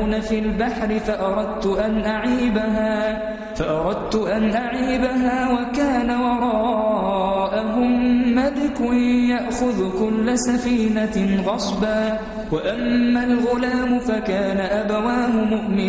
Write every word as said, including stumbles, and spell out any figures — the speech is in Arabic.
يعملون في البحر فأردت أن أعيبها فأردت أن أعيبها وكان وراءهم ملك يأخذ كل سفينة غصبا. وأما الغلام فكان أبواه مؤمنين